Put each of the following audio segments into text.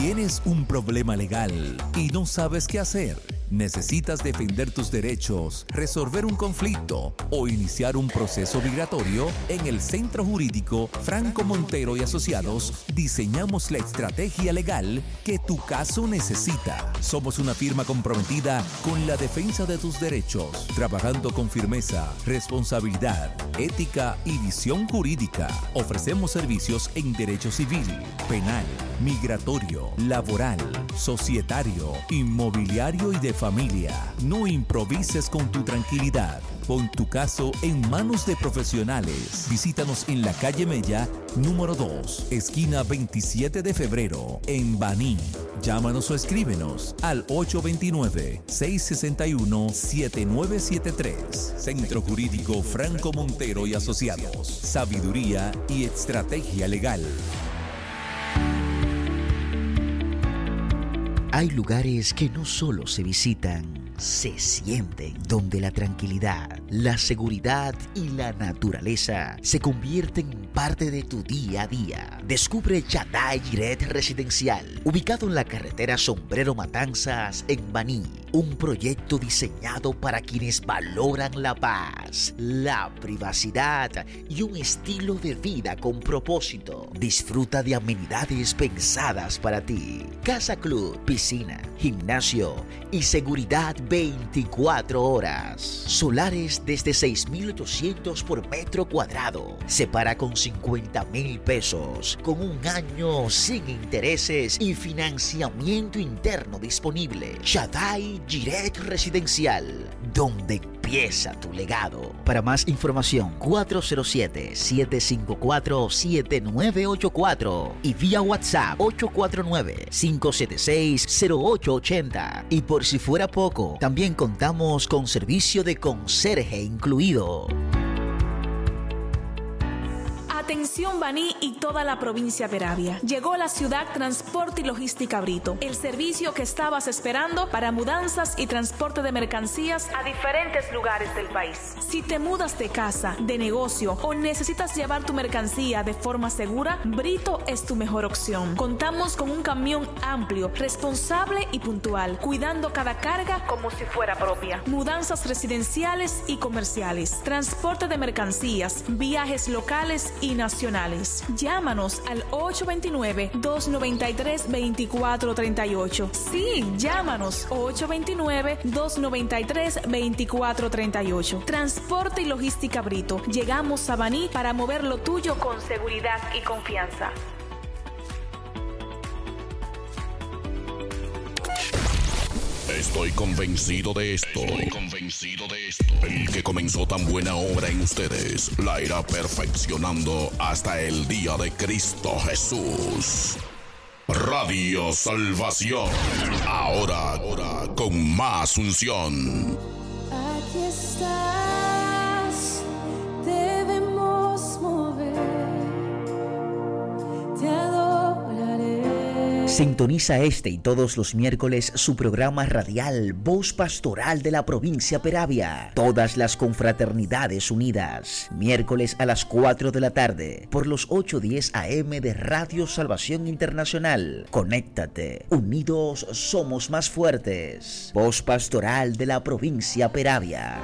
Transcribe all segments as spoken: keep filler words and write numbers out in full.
¿Tienes un problema legal y no sabes qué hacer? ¿Necesitas defender tus derechos, resolver un conflicto o iniciar un proceso migratorio? En el Centro Jurídico Franco Montero y Asociados diseñamos la estrategia legal que tu caso necesita. Somos una firma comprometida con la defensa de tus derechos, trabajando con firmeza, responsabilidad, ética y visión jurídica. Ofrecemos servicios en derecho civil, penal, migratorio, laboral, societario, inmobiliario y de familia. No improvises con tu tranquilidad. Pon tu caso en manos de profesionales. Visítanos en la calle Mella, número dos, esquina veintisiete de febrero, en Baní. Llámanos o escríbenos al ocho dos nueve, seis seis uno, siete nueve siete tres. Centro Jurídico Franco Montero y Asociados. Sabiduría y estrategia legal. Hay lugares que no solo se visitan, se sienten, donde la tranquilidad, la seguridad y la naturaleza se convierten en parte de tu día a día. Descubre Chaday Jiret Residencial, ubicado en la carretera Sombrero Matanzas en Baní. Un proyecto diseñado para quienes valoran la paz, la privacidad y un estilo de vida con propósito. Disfruta de amenidades pensadas para ti. Casa Club, piscina, gimnasio y seguridad veinticuatro horas. Solares desde seis mil ochocientos por metro cuadrado. Separa con cincuenta mil pesos, con un año sin intereses y financiamiento interno disponible. Chaday Jiret Residencial, donde empieza tu legado. Para más información, cuatro cero siete, siete cinco cuatro, siete nueve ocho cuatro y vía WhatsApp ocho cuatro nueve, cinco siete seis, cero ocho ocho cero. Y por si fuera poco, también contamos con servicio de conserje incluido. Atención Baní y toda la provincia de Peravia. Llegó a la ciudad Transporte y Logística Brito, el servicio que estabas esperando para mudanzas y transporte de mercancías a diferentes lugares del país. Si te mudas de casa, de negocio o necesitas llevar tu mercancía de forma segura, Brito es tu mejor opción. Contamos con un camión amplio, responsable y puntual, cuidando cada carga como si fuera propia. Mudanzas residenciales y comerciales, transporte de mercancías, viajes locales y nacionales. Llámanos al ocho dos nueve, dos nueve tres, dos cuatro tres ocho. Sí, llámanos ocho dos nueve, dos nueve tres, dos cuatro tres ocho. Transporte y Logística Brito. Llegamos a Baní para mover lo tuyo con seguridad y confianza. Estoy convencido de esto. Estoy convencido de esto. El que comenzó tan buena obra en ustedes la irá perfeccionando hasta el día de Cristo Jesús. Radio Salvación. Ahora, ahora con más unción. Aquí estás, debemos mover. Te adoraré. Sintoniza este y todos los miércoles su programa radial Voz Pastoral de la Provincia Peravia. Todas las confraternidades unidas. Miércoles a las cuatro de la tarde por los ocho diez A M de Radio Salvación Internacional. Conéctate. Unidos somos más fuertes. Voz Pastoral de la Provincia Peravia.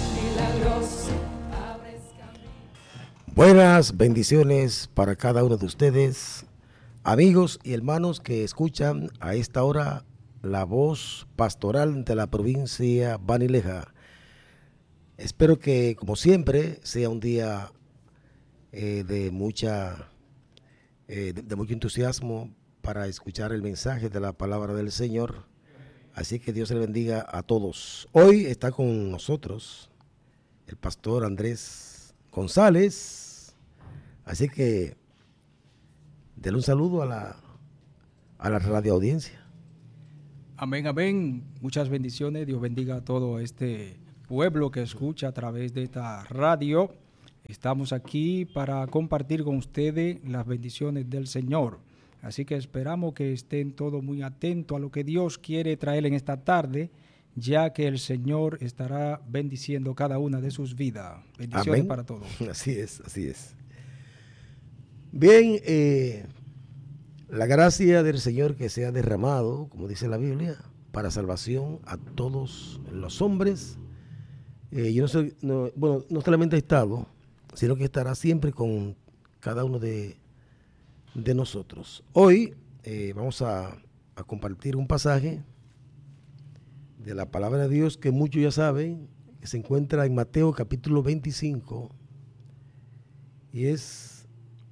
Buenas bendiciones para cada uno de ustedes, amigos y hermanos que escuchan a esta hora la voz pastoral de la provincia Banileja. Espero que, como siempre, sea un día eh, de mucha eh, de, de mucho entusiasmo para escuchar el mensaje de la palabra del Señor. Así que Dios le bendiga a todos. Hoy está con nosotros el pastor Andrés González. Así que denle un saludo a la, a la radio audiencia. Amén, amén. Muchas bendiciones. Dios bendiga a todo este pueblo que escucha a través de esta radio. Estamos aquí para compartir con ustedes las bendiciones del Señor. Así que esperamos que estén todos muy atentos a lo que Dios quiere traer en esta tarde, ya que el Señor estará bendiciendo cada una de sus vidas. Bendiciones. Amén. Para todos. Así es, así es. Bien, eh, La gracia del Señor que sea derramado, como dice la Biblia, para salvación a todos los hombres. Eh, yo no soy, no, bueno, no solamente ha estado, sino que estará siempre con cada uno de, de nosotros. Hoy eh, vamos a, a compartir un pasaje de la palabra de Dios que muchos ya saben, que se encuentra en Mateo capítulo veinticinco, y es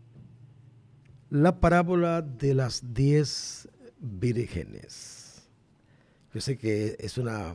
la parábola de las diez vírgenes. Yo sé que es una,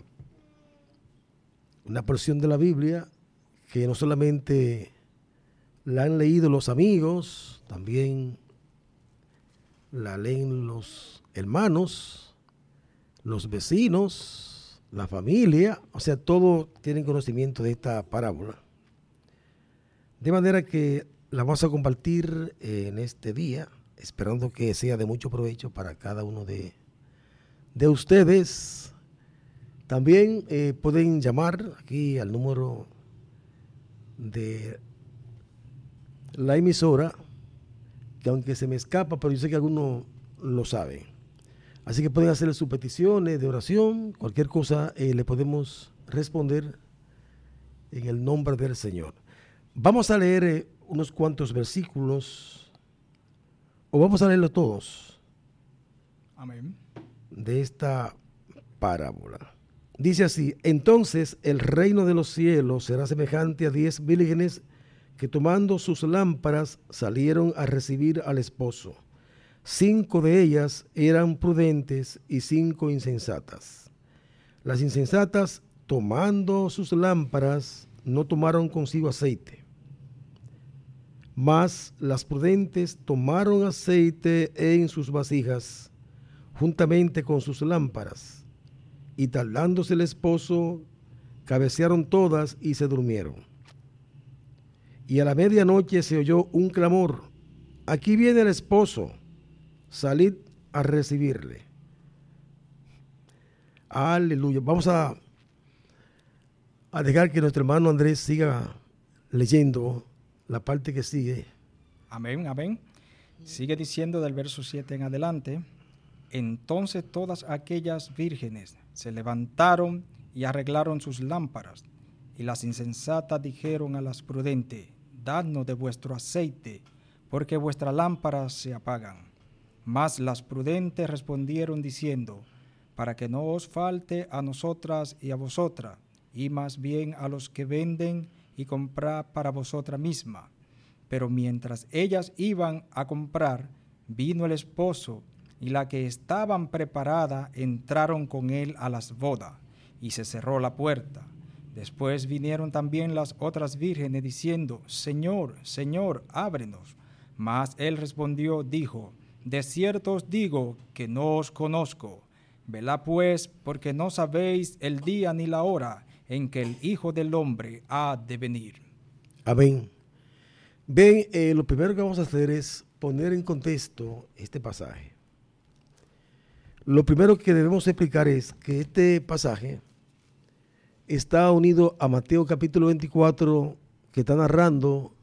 una porción de la Biblia que no solamente la han leído los amigos, también la leen los hermanos, los vecinos, la familia, o sea, todos tienen conocimiento de esta parábola. De manera que la vamos a compartir en este día, esperando que sea de mucho provecho para cada uno de, de ustedes. También eh, pueden llamar aquí al número de la emisora, que aunque se me escapa, pero yo sé que algunos lo saben. Así que pueden hacer sus peticiones de oración, cualquier cosa eh, le podemos responder en el nombre del Señor. Vamos a leer eh, unos cuantos versículos, o vamos a leerlos todos. Amén. De esta parábola. Dice así: entonces el reino de los cielos será semejante a diez vírgenes que tomando sus lámparas salieron a recibir al esposo. Cinco de ellas eran prudentes y cinco insensatas. Las insensatas, tomando sus lámparas, no tomaron consigo aceite. Mas las prudentes tomaron aceite en sus vasijas, juntamente con sus lámparas, y tardándose el esposo, cabecearon todas y se durmieron. Y a la medianoche se oyó un clamor: aquí viene el esposo, salid a recibirle. Aleluya. Vamos a, a dejar que nuestro hermano Andrés siga leyendo la parte que sigue. Amén, amén. Sigue diciendo del verso siete en adelante: entonces todas aquellas vírgenes se levantaron y arreglaron sus lámparas, y las insensatas dijeron a las prudentes: dadnos de vuestro aceite, porque vuestras lámparas se apagan. Mas las prudentes respondieron diciendo: para que no os falte a nosotras y a vosotras, y más bien a los que venden, y comprad para vosotras misma. Pero mientras ellas iban a comprar, vino el esposo, y las que estaban preparadas entraron con él a las bodas, y se cerró la puerta. Después vinieron también las otras vírgenes diciendo: Señor, Señor, ábrenos. Mas él respondió, dijo: de cierto os digo que no os conozco. Velad pues, porque no sabéis el día ni la hora en que el Hijo del Hombre ha de venir. Amén. Ven, eh, lo primero que vamos a hacer es poner en contexto este pasaje. Lo primero que debemos explicar es que este pasaje está unido a Mateo capítulo veinticuatro, que está narrando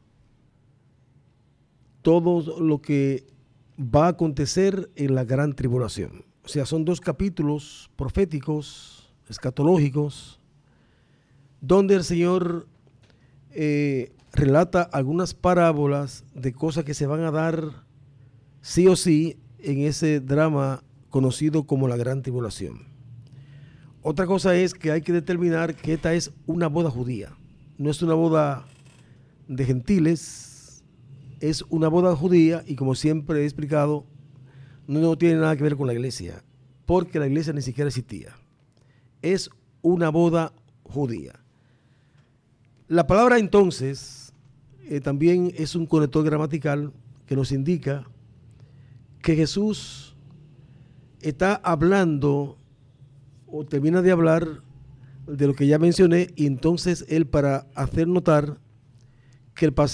todo lo que va a acontecer en la gran tribulación. O sea, son dos capítulos proféticos, escatológicos, donde el Señor eh, relata algunas parábolas de cosas que se van a dar sí o sí en ese drama conocido como la gran tribulación. Otra cosa es que hay que determinar que esta es una boda judía, no es una boda de gentiles, es una boda judía, y como siempre he explicado, no, no tiene nada que ver con la iglesia, porque la iglesia ni siquiera existía. Es una boda judía. La palabra entonces eh, también es un conector gramatical que nos indica que Jesús está hablando o termina de hablar de lo que ya mencioné, y entonces él, para hacer notar que el pasaje